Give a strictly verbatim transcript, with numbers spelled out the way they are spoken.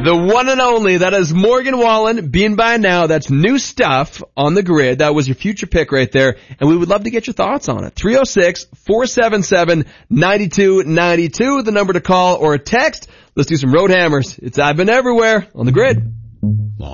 The one and only, that is Morgan Wallen, Being By Now. That's new stuff on the grid. That was your future pick right there. And we would love to get your thoughts on it. three oh six, four seven seven, nine two nine two, the number to call or a text. Let's do some Road Hammers. It's I've Been Everywhere on the grid.